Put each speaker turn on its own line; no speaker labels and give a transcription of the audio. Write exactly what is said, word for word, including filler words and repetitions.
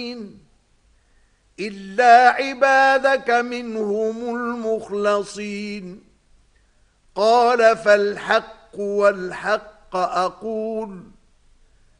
إلا عبادك منهم المخلصين. قال فالحق والحق أقول